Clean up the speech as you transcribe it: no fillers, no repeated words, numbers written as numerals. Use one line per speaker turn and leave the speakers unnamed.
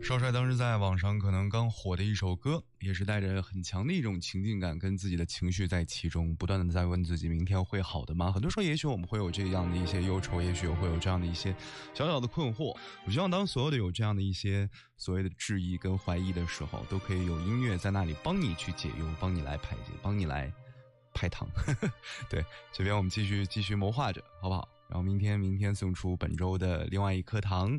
少帅当时在网上可能刚火的一首歌，也是带着很强的一种情境感跟自己的情绪在其中，不断的在问自己明天会好的吗？很多时候也许我们会有这样的一些忧愁，也许会有这样的一些小小的困惑。我希望当所有的有这样的一些所谓的质疑跟怀疑的时候，都可以有音乐在那里帮你去解忧，帮你来排解，帮你来拍糖。对，这边我们继续谋划着好不好？然后明天送出本周的另外一颗糖。